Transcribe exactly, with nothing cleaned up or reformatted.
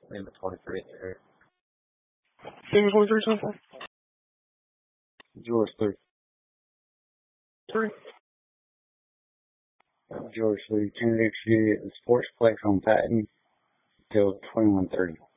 Leave it twenty-three there. Seven twenty-three something. George three. Three. George three. Ten X G at the Sportsplex on Patton till twenty-one thirty.